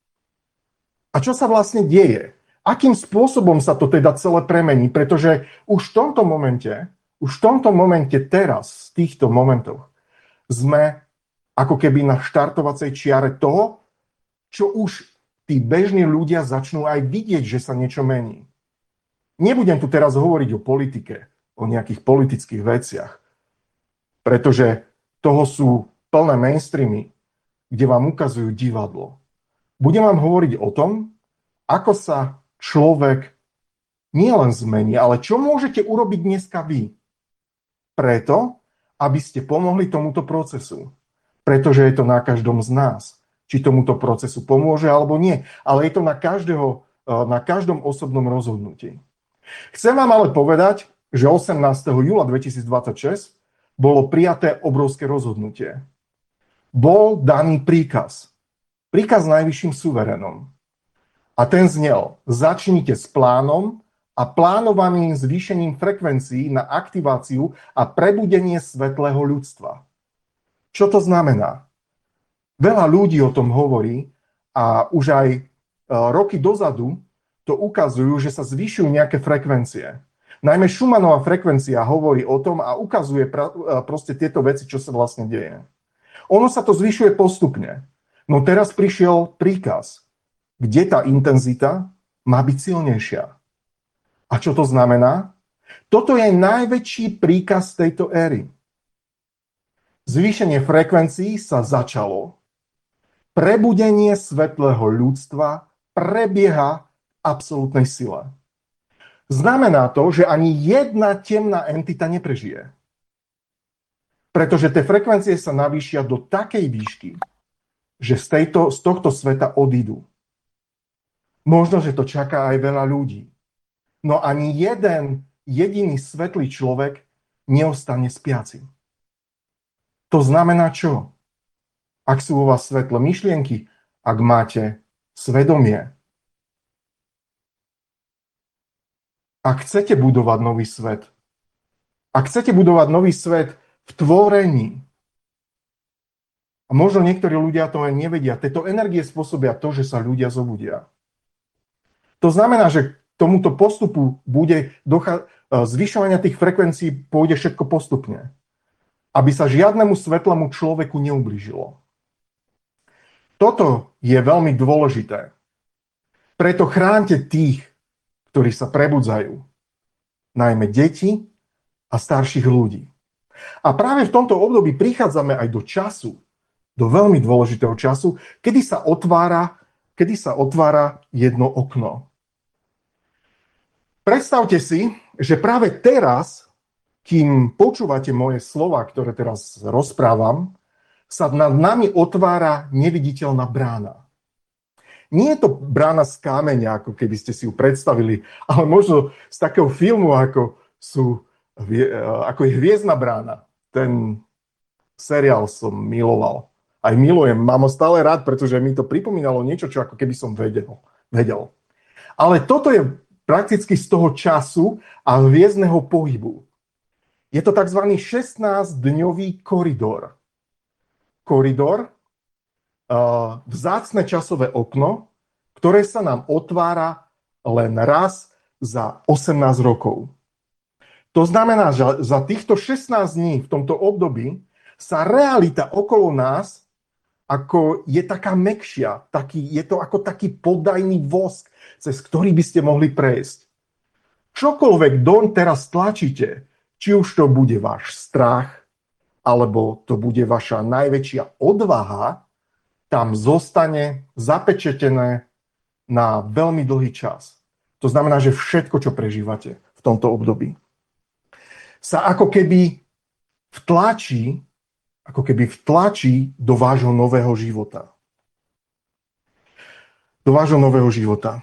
A čo sa vlastne deje? Akým spôsobom sa to teda celé premení? Pretože už v tomto momente teraz, v týchto momentoch, sme ako keby na štartovacej čiare toho, čo už tí bežní ľudia začnú aj vidieť, že sa niečo mení. Nebudem tu teraz hovoriť o politike, o nejakých politických veciach, pretože toho sú plné mainstreamy, kde vám ukazujú divadlo. Budem vám hovoriť o tom, ako sa človek nielen zmení, ale čo môžete urobiť dneska vy. Preto, aby ste pomohli tomuto procesu. Pretože je to na každom z nás, či tomuto procesu pomôže alebo nie. Ale je to na každom osobnom rozhodnutí. Chcem vám ale povedať, že 18. júla 2026 bolo prijaté obrovské rozhodnutie. Bol daný príkaz. Príkaz najvyšším suverénom. A ten znel: začnite s plánom a plánovaným zvýšením frekvencií na aktiváciu a prebudenie svetlého ľudstva. Čo to znamená? Veľa ľudí o tom hovorí a už aj roky dozadu to ukazujú, že sa zvyšujú nejaké frekvencie. Najmä Schumannova frekvencia hovorí o tom a ukazuje proste tieto veci, čo sa vlastne deje. Ono sa to zvyšuje postupne. No teraz prišiel príkaz, kde tá intenzita má byť silnejšia. A čo to znamená? Toto je najväčší príkaz tejto éry. zvýšenie frekvencií sa začalo. Prebudenie svetlého ľudstva prebieha v absolútnej sile. Znamená to, že ani jedna temná entita neprežije. Pretože tie frekvencie sa navýšia do takej výšky, že z tohto sveta odídu. Možno, že to čaká aj veľa ľudí. No ani jeden jediný svetlý človek neostane spiaci. To znamená čo? Ak sú vo vás svetlé myšlienky, ak máte svedomie, ak chcete budovať nový svet, ak chcete budovať nový svet v tvorení, a možno niektorí ľudia to aj nevedia, tieto energie spôsobia to, že sa ľudia zobudia. To znamená, že k tomuto postupu bude zvyšovania tých frekvencií pôjde všetko postupne, aby sa žiadnemu svetlému človeku neublížilo. Toto je veľmi dôležité. Preto chránte tých, ktorí sa prebudzajú, najmä deti a starších ľudí. A práve v tomto období prichádzame aj do času, do veľmi dôležitého času, kedy sa otvára jedno okno. Predstavte si, že práve teraz, kým počúvate moje slova, ktoré teraz rozprávam, sa nad nami otvára neviditeľná brána. Nie je to brána z kameňa, ako keby ste si ju predstavili, ale možno z takého filmu, ako je Hviezdna brána. Ten seriál som miloval. Aj milujem, mám ho stále rád, pretože mi to pripomínalo niečo, čo ako keby som vedel. Ale toto je prakticky z toho času a hviezdneho pohybu. Je to tzv. 16-dňový koridor. Koridor, vzácne časové okno, ktoré sa nám otvára len raz za 18 rokov. To znamená, že za týchto 16 dní v tomto období sa realita okolo nás ako je taká mäkšia, je to ako taký podajný vosk, cez ktorý by ste mohli prejsť. Čokoľvek doň teraz tlačíte, či už to bude váš strach, alebo to bude vaša najväčšia odvaha, tam zostane zapečetené na veľmi dlhý čas. To znamená, že všetko, čo prežívate v tomto období, sa ako keby vtlačí do vášho nového života. Do vášho nového života.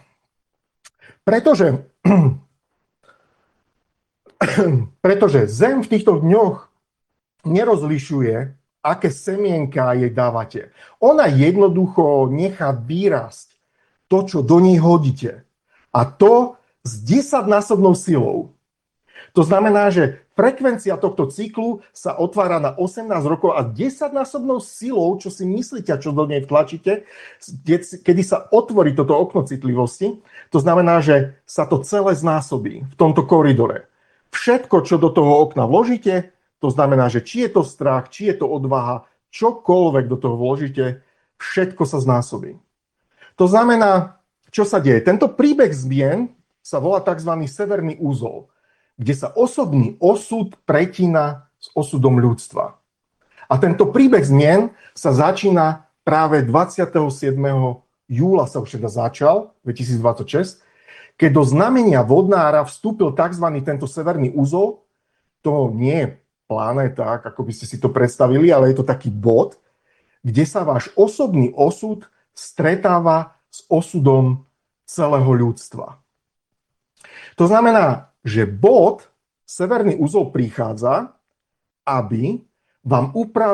Pretože Zem v týchto dňoch nerozlišuje, aké semienka jej dávate. Ona jednoducho nechá vyrásť to, čo do nej hodíte. A to s 10-násobnou silou. To znamená, že frekvencia tohto cyklu sa otvára na 18 rokov a 10-násobnou silou, čo si myslíte a čo do nej vtlačíte, kedy sa otvorí toto okno citlivosti, to znamená, že sa to celé znásobí v tomto koridore. Všetko, čo do toho okna vložíte, to znamená, že či je to strach, či je to odvaha, čokoľvek do toho vložíte, všetko sa znásobí. To znamená, čo sa deje? Tento príbeh zmien sa volá tzv. Severný úzol, kde sa osobný osud pretína s osudom ľudstva. A tento príbeh zmien sa začína práve 27. júla sa už teda začal, 2026, keď do znamenia vodnára vstúpil tzv. Tento severný úzol. To nie je planéta, ako by ste si to predstavili, ale je to taký bod, kde sa váš osobný osud stretáva s osudom celého ľudstva. To znamená, že bod, severný úzol prichádza, aby vám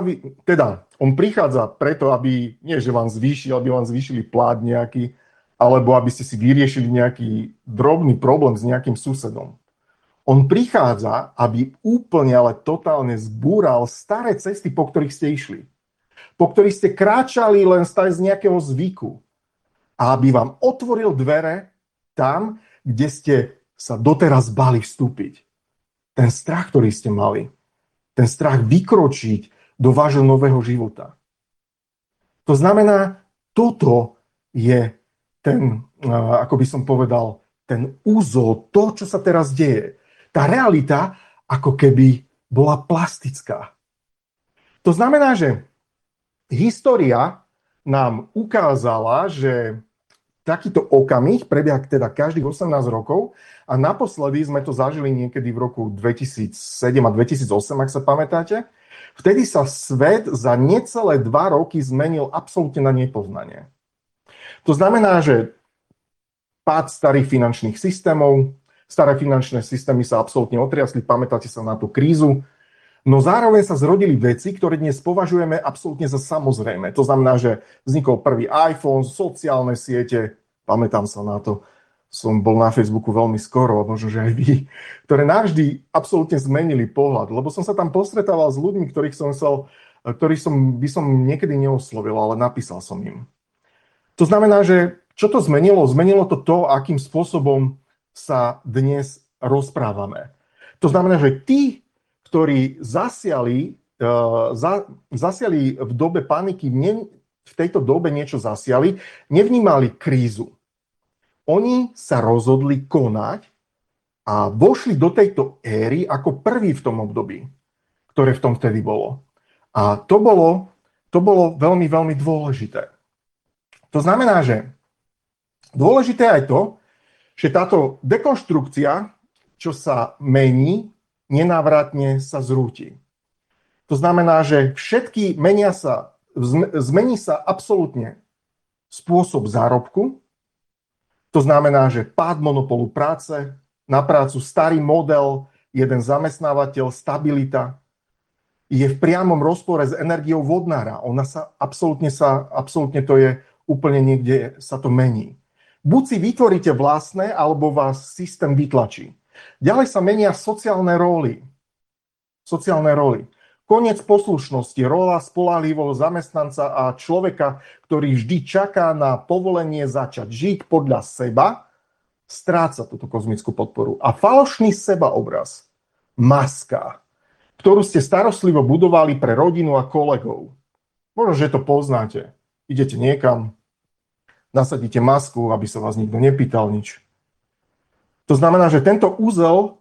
on prichádza preto, aby, nie že vám zvýšili plát nejaký, alebo aby ste si vyriešili nejaký drobný problém s nejakým susedom. On prichádza, aby úplne, ale totálne zbúral staré cesty, po ktorých ste išli. Po ktorých ste kráčali len z nejakého zvyku. A aby vám otvoril dvere tam, kde ste sa doteraz báli vstúpiť. Ten strach, ktorý ste mali. Ten strach vykročiť do vášho nového života. To znamená, toto je ten, ako by som povedal, ten úzol, to, čo sa teraz deje. Tá realita ako keby bola plastická. To To znamená, že história nám ukázala, že takýto okamih prebieha teda každých 18 rokov a naposledy sme to zažili niekedy v roku 2007 a 2008, ak sa pamätáte. Vtedy sa svet za necelé 2 roky zmenil absolútne na nepoznanie. To znamená, že pád starých finančných systémov, staré finančné systémy sa absolútne otriasli, pamätáte sa na tú krízu, no zároveň sa zrodili veci, ktoré dnes považujeme absolútne za samozrejme. To znamená, že vznikol prvý iPhone, sociálne siete, pamätám sa na to, som bol na Facebooku veľmi skoro, možno, že aj vy, ktoré navždy absolútne zmenili pohľad, lebo som sa tam postretával s ľuďmi, ktorých by som niekedy neoslovil, ale napísal som im. To znamená, že čo to zmenilo? Zmenilo to to, akým spôsobom sa dnes rozprávame. To znamená, že tí, ktorí zasiali v dobe paniky, v tejto dobe niečo zasiali, nevnímali krízu. Oni sa rozhodli konať a vošli do tejto éry ako prví v tom období, ktoré v tom vtedy bolo. A to bolo veľmi, veľmi dôležité. To znamená, že dôležité aj to, že táto dekonštrukcia, čo sa mení, nenávratne sa zrúti. To znamená, že zmení sa absolútne spôsob zárobku. To znamená, že pád monopolu práce, na prácu starý model, jeden zamestnávateľ, stabilita, je v priamom rozpore s energiou vodnára. Ona sa absolútne to je úplne niekde, sa to mení. Buď si vytvoríte vlastné, alebo vás systém vytlačí. Ďalej sa menia sociálne roly. Koniec poslušnosti, rola spoľahlivého zamestnanca a človeka, ktorý vždy čaká na povolenie začať žiť podľa seba, stráca túto kozmickú podporu. A falošný sebaobraz, maska, ktorú ste starostlivo budovali pre rodinu a kolegov. Možno, že to poznáte. Idete niekam, nasadíte masku, aby sa vás nikto nepýtal nič. To znamená, že tento úzol,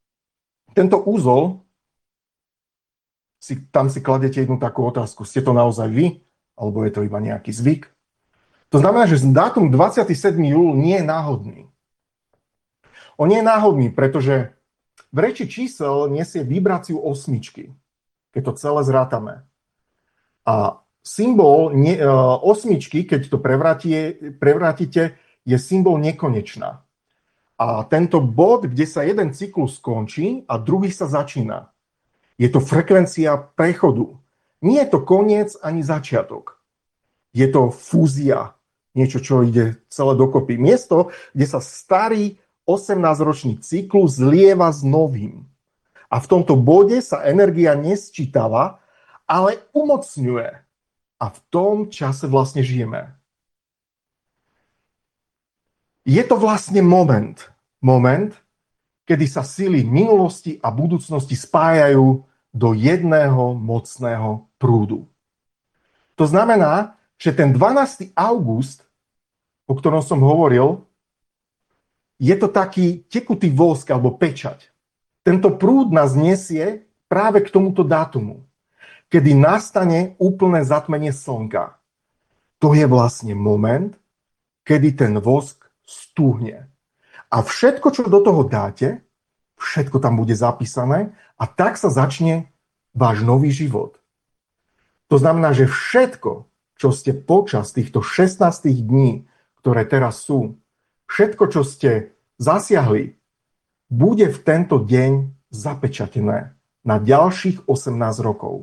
tam si kladete jednu takú otázku. Ste to naozaj vy? Alebo je to iba nejaký zvyk? To znamená, že dátum 27. júl nie je náhodný. On nie je náhodný, pretože v reči čísel nesie vibráciu osmičky, keď to celé zrátame. A symbol osmičky, keď to prevrátite, je symbol nekonečná. A tento bod, kde sa jeden cyklus skončí a druhý sa začína, je to frekvencia prechodu. Nie je to koniec ani začiatok. Je to fúzia, niečo, čo ide celé dokopy. Miesto, kde sa starý 18-ročný cyklus zlieva s novým. A v tomto bode sa energia nesčítava, ale umocňuje. A v tom čase vlastne žijeme. Je to vlastne moment, kedy sa sily minulosti a budúcnosti spájajú do jedného mocného prúdu. To znamená, že ten 12. august, o ktorom som hovoril, je to taký tekutý vosk alebo pečať. Tento prúd nás nesie práve k tomuto dátumu, kedy nastane úplné zatmenie slnka. To je vlastne moment, kedy ten vosk stúhne. A všetko, čo do toho dáte, všetko tam bude zapísané a tak sa začne váš nový život. To znamená, že všetko, čo ste počas týchto 16 dní, ktoré teraz sú, všetko, čo ste zasiahli, bude v tento deň zapečatené na ďalších 18 rokov.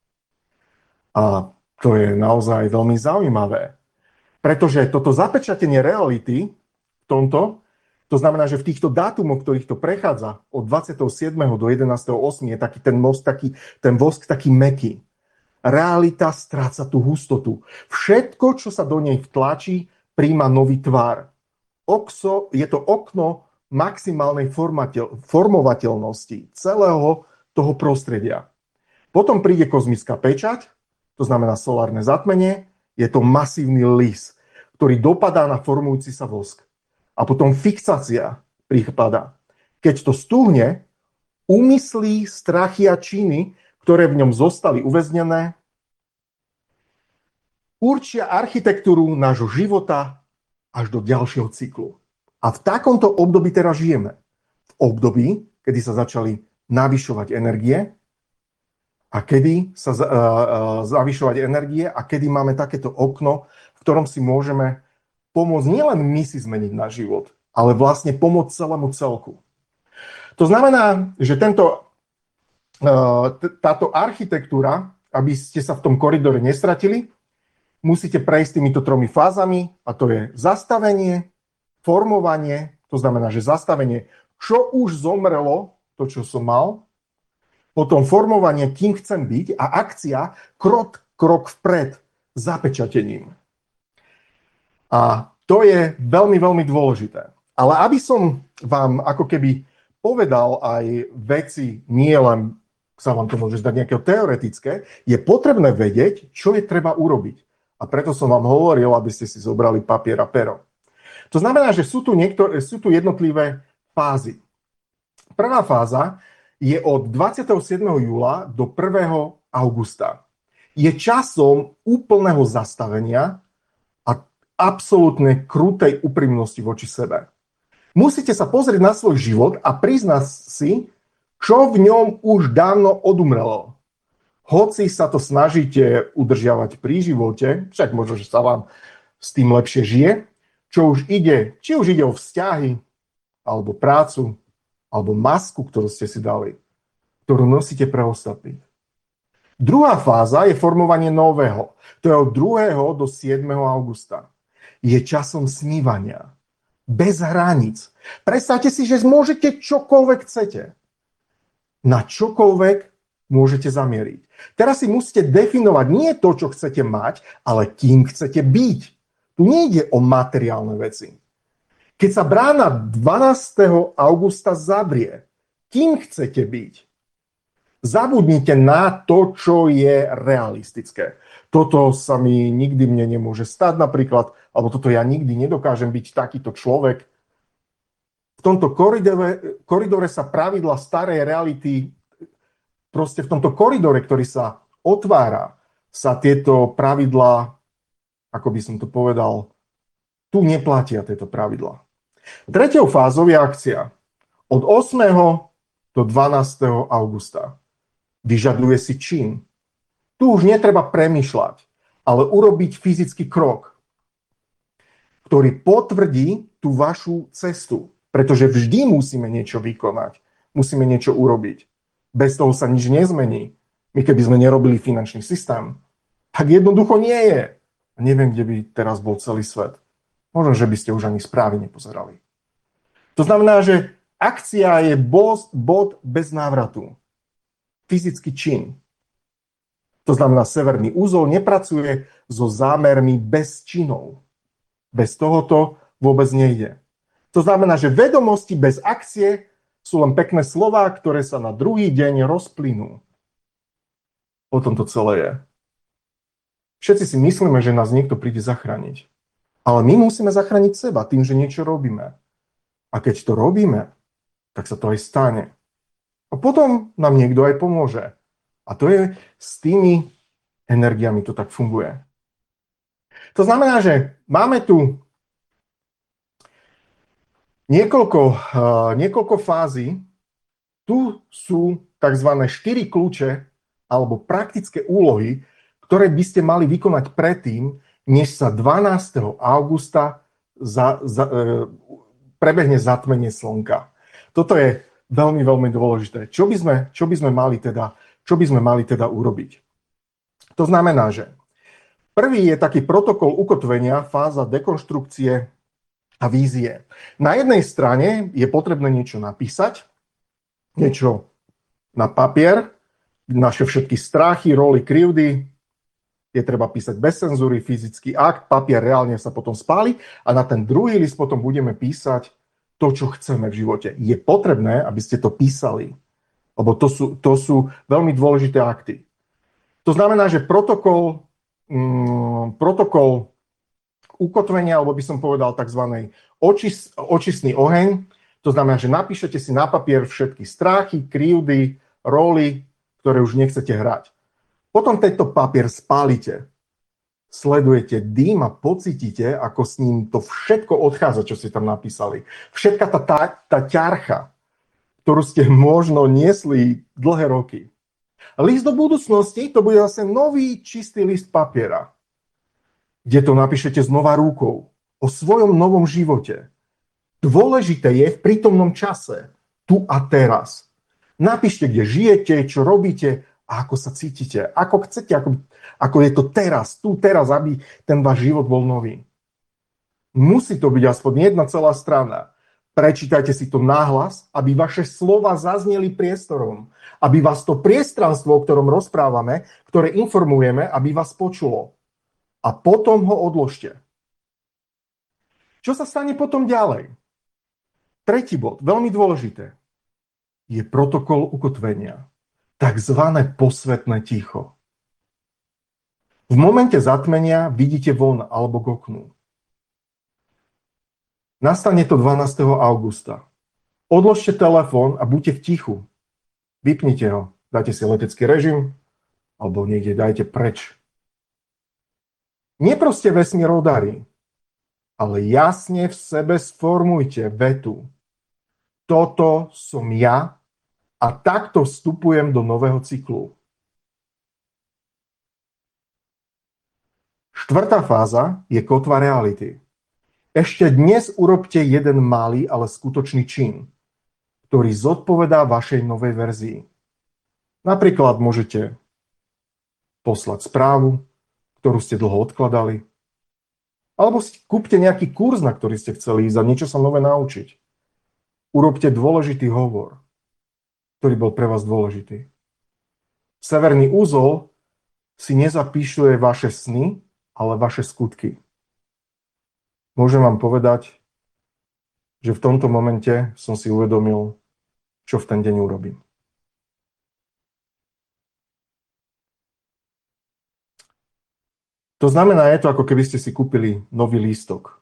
A to je naozaj veľmi zaujímavé, pretože toto zapečatenie reality v tomto, to znamená, že v týchto dátumoch, ktorých to prechádza od 27. do 11.8. je taký ten vosk taký mäkký. Realita stráca tú hustotu. Všetko, čo sa do nej vtlačí, príjma nový tvar. Je to okno maximálnej formovateľnosti celého toho prostredia. Potom príde kozmická pečať, to znamená solárne zatmenie, je to masívny lis, ktorý dopadá na formujúci sa vosk. A potom fixácia prípada. Keď to stúhne, úmyslí, strachy a činy, ktoré v ňom zostali uväznené, určia architektúru nášho života až do ďalšieho cyklu. A v takomto období teraz žijeme. V období, kedy sa začali navyšovať energie a kedy sa zavyšovať energie a kedy máme takéto okno, v ktorom si môžeme pomôcť nielen my si zmeniť náš život, ale vlastne pomôcť celému celku. To znamená, že táto architektúra, aby ste sa v tom koridore nestratili, musíte prejsť týmito 3 fázami, a to je zastavenie, formovanie, to znamená, že zastavenie, čo už zomrelo, to, čo som mal, potom formovanie, kým chcem byť, a akcia, krok vpred, zapečatením. A to je veľmi, veľmi dôležité. Ale aby som vám ako keby povedal aj veci, nie len sa vám to môže zdať nejaké teoretické, je potrebné vedieť, čo je treba urobiť. A preto som vám hovoril, aby ste si zobrali papier a pero. To znamená, že sú tu jednotlivé fázy. Prvá fáza je od 27. júla do 1. augusta. Je časom úplného zastavenia a absolútne krutej úprimnosti voči sebe. Musíte sa pozrieť na svoj život a priznať si, čo v ňom už dávno odumrelo. Hoci sa to snažíte udržiavať pri živote, však možno, že sa vám s tým lepšie žije, či už ide o vzťahy, alebo prácu, alebo masku, ktorú ste si dali, ktorú nosíte pre ostatných. Druhá fáza je formovanie nového. To je od 2. do 7. augusta. Je časom snívania. Bez hraníc. Predstavte si, že môžete čokoľvek chcete. Na čokoľvek môžete zamieriť. Teraz si musíte definovať nie to, čo chcete mať, ale kým chcete byť. Tu nejde o materiálne veci. Keď sa brána 12. augusta zavrie, kým chcete byť? Zabudnite na to, čo je realistické. Toto sa mi nikdy mne nemôže stať napríklad, alebo toto ja nikdy nedokážem byť takýto človek. V tomto koridore sa pravidla starej reality, proste v tomto koridore, ktorý sa otvára, sa tieto pravidlá, ako by som to povedal, tu neplatia tieto pravidlá. Treťou fázou je akcia. Od 8. do 12. augusta. Vyžaduje si čin. Tu už netreba premýšľať, ale urobiť fyzický krok, ktorý potvrdí tú vašu cestu. Pretože vždy musíme niečo vykonať. Musíme niečo urobiť. Bez toho sa nič nezmení. My keby sme nerobili finančný systém, tak jednoducho nie je. Neviem, kde by teraz bol celý svet. Možno, že by ste už ani správy nepozerali. To znamená, že akcia je bod bez návratu. Fyzický čin. To znamená, severný úzol nepracuje so zámermi bez činov. Bez tohoto vôbec nejde. To znamená, že vedomosti bez akcie sú len pekné slová, ktoré sa na druhý deň rozplynú. O tom to celé je. Všetci si myslíme, že nás niekto príde zachrániť. Ale my musíme zachrániť seba tým, že niečo robíme. A keď to robíme, tak sa to aj stane. A potom nám niekto aj pomôže. A to je s tými energiami to tak funguje. To znamená, že máme tu niekoľko fází. Tu sú tzv. 4 kľúče alebo praktické úlohy, ktoré by ste mali vykonať predtým, než sa 12. augusta prebehne zatmenie slnka. Toto je veľmi, veľmi dôležité. Čo by sme mali teda urobiť? To znamená, že prvý je taký protokol ukotvenia, fáza dekonštrukcie a vízie. Na jednej strane je potrebné niečo napísať, niečo na papier, naše všetky strachy, roly, krivdy, je treba písať bez cenzúry, fyzický akt, papier reálne sa potom spáli a na ten druhý list potom budeme písať to, čo chceme v živote. Je potrebné, aby ste to písali, lebo to sú veľmi dôležité akty. To znamená, že protokol ukotvenia, alebo by som povedal tzv. Očistný oheň, to znamená, že napíšete si na papier všetky strachy, krivdy, roly, ktoré už nechcete hrať. Potom tento papier spálite. Sledujete dým a pocítite, ako s ním to všetko odchádza, čo ste tam napísali. Všetka tá ťarcha, ktorú ste možno niesli dlhé roky. A list do budúcnosti, to bude zase nový čistý list papiera, kde to napíšete znova rukou o svojom novom živote. Dôležité je v prítomnom čase, tu a teraz. Napíšte, kde žijete, čo robíte a ako sa cítite. Ako chcete, ako je to teraz, tu teraz, aby ten váš život bol nový. Musí to byť aspoň jedna celá strana. Prečítajte si to nahlas, aby vaše slova zazneli priestorom. Aby vás to priestranstvo, o ktorom rozprávame, ktoré informujeme, aby vás počulo. A potom ho odložte. Čo sa stane potom ďalej? Tretí bod, veľmi dôležité, je protokol ukotvenia. Takzvané posvetné ticho. V momente zatmenia vidíte von alebo k oknu. Nastane to 12. augusta. Odložte telefón a buďte v tichu. Vypnite ho, dajte si letecký režim alebo niekde dajte preč. Neproste vesmír o dary, ale jasne v sebe sformujte vetu. Toto som ja a takto vstupujem do nového cyklu. Štvrtá fáza je kotva reality. Ešte dnes urobte jeden malý, ale skutočný čin, ktorý zodpovedá vašej novej verzii. Napríklad môžete poslať správu, ktorú ste dlho odkladali, alebo si kúpte nejaký kurz, na ktorý ste chceli ísť a niečo sa nové naučiť. Urobte dôležitý hovor, ktorý bol pre vás dôležitý. Severný úzol si nezapíšuje vaše sny, ale vaše skutky. Môžem vám povedať, že v tomto momente som si uvedomil, čo v ten deň urobím. To znamená, je to ako keby ste si kúpili nový lístok.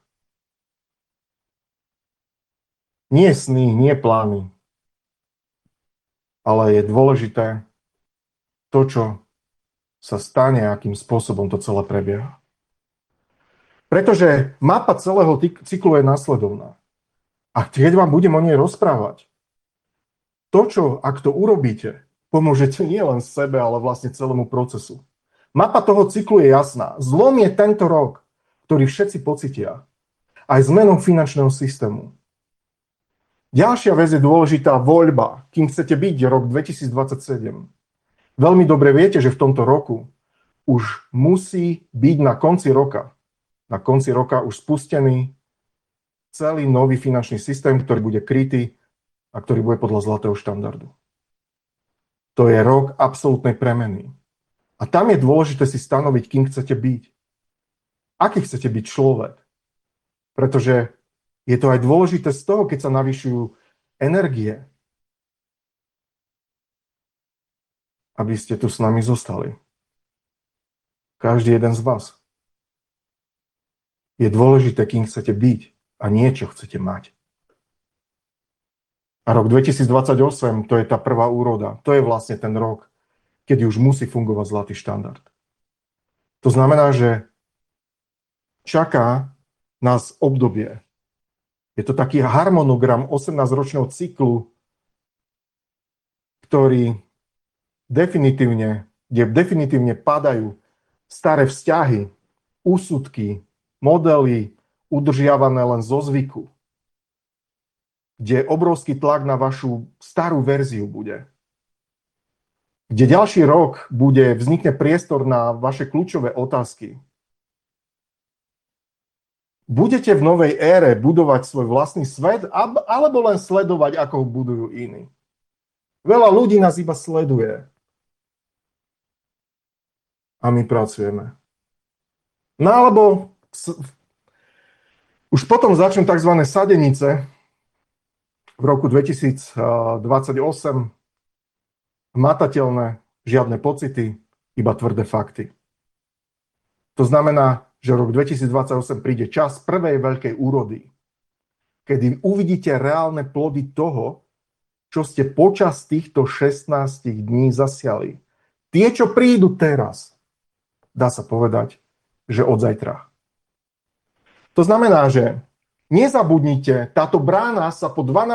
Nie sny, nie plány, ale je dôležité to, čo sa stane, akým spôsobom to celé prebieha. Pretože mapa celého cyklu je následovná. A keď vám budem o nej rozprávať, to, čo ak to urobíte, pomôžete nielen sebe, ale vlastne celému procesu. Mapa toho cyklu je jasná. Zlom je tento rok, ktorý všetci pocitia. Aj zmenou finančného systému. Ďalšia vec je dôležitá voľba, kým chcete byť rok 2027. Veľmi dobre viete, že v tomto roku už musí byť na konci roka už spustený celý nový finančný systém, ktorý bude krytý a ktorý bude podľa zlatého štandardu. To je rok absolútnej premeny. A tam je dôležité si stanoviť, kým chcete byť. Aký chcete byť človek. Pretože je to aj dôležité z toho, keď sa navyšujú energie, aby ste tu s nami zostali. Každý jeden z vás. Je dôležité, kým chcete byť a niečo chcete mať. A rok 2028, to je tá prvá úroda. To je vlastne ten rok, kedy už musí fungovať zlatý štandard. To znamená, že čaká nás obdobie. Je to taký harmonogram 18-ročného cyklu, kde definitívne padajú staré vzťahy, úsudky, modely udržiavané len zo zvyku. Kde obrovský tlak na vašu starú verziu bude. Kde ďalší rok vznikne priestor na vaše kľúčové otázky. Budete v novej ére budovať svoj vlastný svet, alebo len sledovať, ako ho budujú iní? Veľa ľudí nás iba sleduje. A my pracujeme. No alebo už potom začnú tzv. Sadenice v roku 2028, hmatateľné, žiadne pocity, iba tvrdé fakty. To znamená, že rok 2028 príde čas prvej veľkej úrody, kedy uvidíte reálne plody toho, čo ste počas týchto 16 dní zasiali. Tie, čo prídu teraz, dá sa povedať, že od zajtra. To znamená, že nezabudnite, táto brána sa po 12